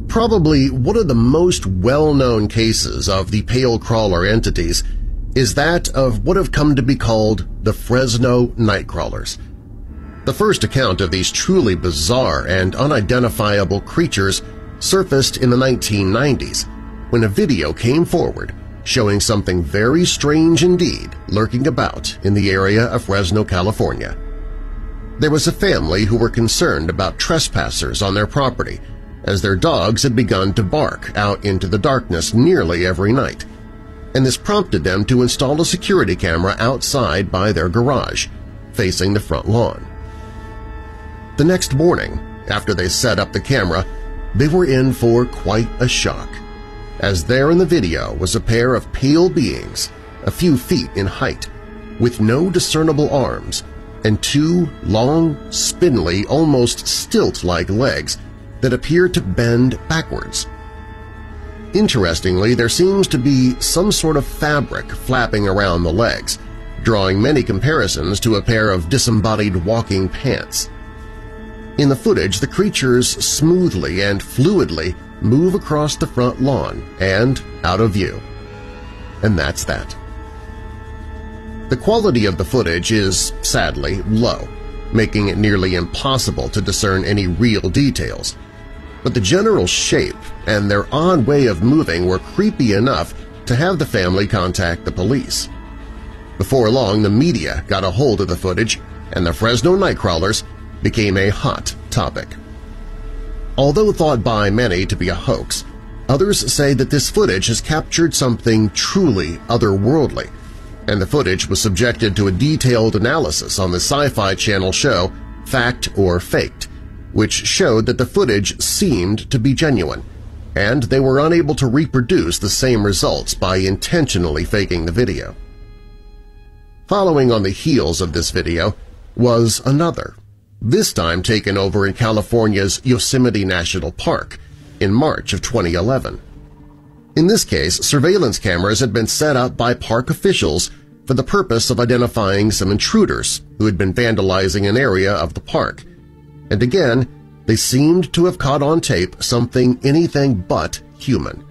Probably one of the most well-known cases of the pale crawler entities is that of what have come to be called the Fresno Nightcrawlers. The first account of these truly bizarre and unidentifiable creatures surfaced in the 1990s when a video came forward showing something very strange indeed lurking about in the area of Fresno, California. There was a family who were concerned about trespassers on their property as their dogs had begun to bark out into the darkness nearly every night, and this prompted them to install a security camera outside by their garage, facing the front lawn. The next morning, after they set up the camera, they were in for quite a shock, as there in the video was a pair of pale beings a few feet in height, with no discernible arms and two long, spindly, almost stilt-like legs that appear to bend backwards. Interestingly, there seems to be some sort of fabric flapping around the legs, drawing many comparisons to a pair of disembodied walking pants. In the footage, the creatures smoothly and fluidly move across the front lawn and out of view. And that's that. The quality of the footage is, sadly, low, making it nearly impossible to discern any real details. But the general shape and their odd way of moving were creepy enough to have the family contact the police. Before long, the media got a hold of the footage, and the Fresno Nightcrawlers became a hot topic. Although thought by many to be a hoax, others say that this footage has captured something truly otherworldly, and the footage was subjected to a detailed analysis on the Sci-Fi Channel show Fact or Faked, which showed that the footage seemed to be genuine, and they were unable to reproduce the same results by intentionally faking the video. Following on the heels of this video was another, this time taken over in California's Yosemite National Park in March of 2011. In this case, surveillance cameras had been set up by park officials for the purpose of identifying some intruders who had been vandalizing an area of the park. And again, they seemed to have caught on tape something anything but human.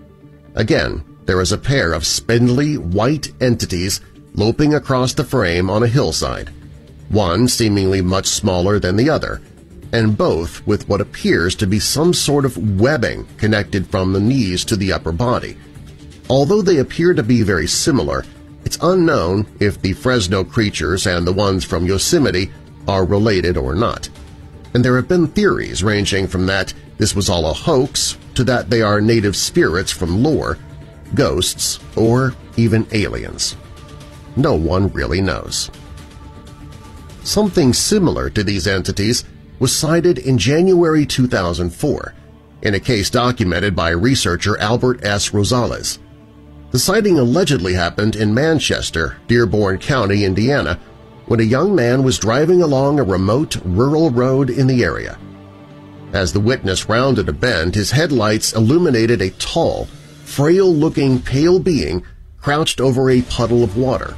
Again, there was a pair of spindly white entities loping across the frame on a hillside, one seemingly much smaller than the other, and both with what appears to be some sort of webbing connected from the knees to the upper body. Although they appear to be very similar, it's unknown if the Fresno creatures and the ones from Yosemite are related or not. And there have been theories ranging from that this was all a hoax to that they are native spirits from lore, ghosts, or even aliens. No one really knows. Something similar to these entities was cited in January 2004 in a case documented by researcher Albert S. Rosales. The sighting allegedly happened in Manchester, Dearborn County, Indiana, when a young man was driving along a remote rural road in the area. As the witness rounded a bend, his headlights illuminated a tall, frail-looking pale being crouched over a puddle of water.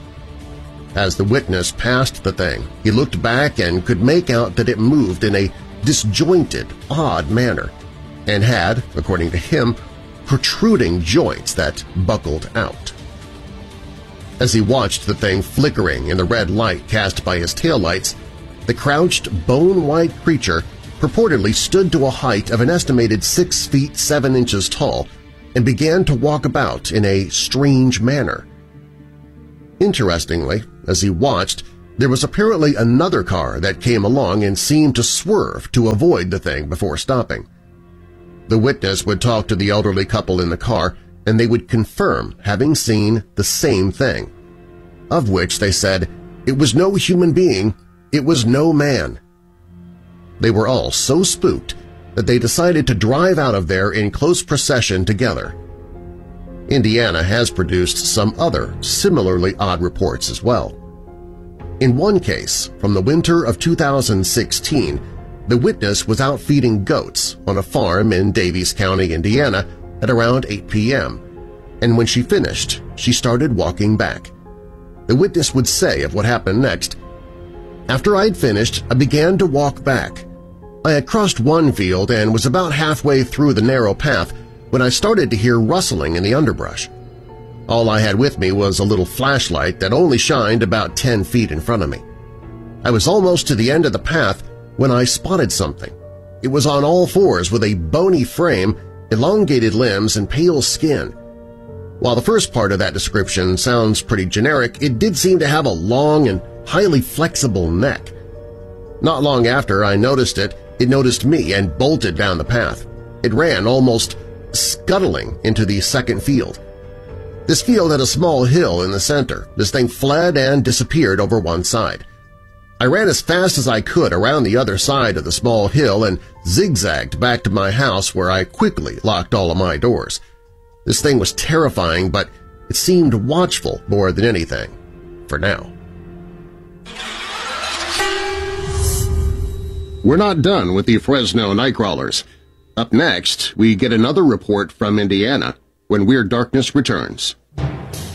As the witness passed the thing, he looked back and could make out that it moved in a disjointed, odd manner and had, according to him, protruding joints that buckled out. As he watched the thing flickering in the red light cast by his taillights, the crouched, bone-white creature purportedly stood to a height of an estimated 6 feet 7 inches tall and began to walk about in a strange manner. Interestingly, as he watched, there was apparently another car that came along and seemed to swerve to avoid the thing before stopping. The witness would talk to the elderly couple in the car, and they would confirm having seen the same thing, of which they said, "It was no human being, it was no man." They were all so spooked that they decided to drive out of there in close procession together. Indiana has produced some other similarly odd reports as well. In one case, from the winter of 2016, the witness was out feeding goats on a farm in Davies County, Indiana, at around 8 p.m., and when she finished, she started walking back. The witness would say of what happened next, "After I'd finished, I began to walk back. I had crossed one field and was about halfway through the narrow path when I started to hear rustling in the underbrush. All I had with me was a little flashlight that only shined about 10 feet in front of me. I was almost to the end of the path when I spotted something. It was on all fours with a bony frame, elongated limbs, and pale skin. While the first part of that description sounds pretty generic, it did seem to have a long and highly flexible neck. Not long after I noticed it, it noticed me and bolted down the path. It ran, almost scuttling, into the second field. This field had a small hill in the center. This thing fled and disappeared over one side. I ran as fast as I could around the other side of the small hill and zigzagged back to my house, where I quickly locked all of my doors. This thing was terrifying, but it seemed watchful more than anything, for now. We're not done with the Fresno Nightcrawlers. Up next, we get another report from Indiana when Weird Darkness returns.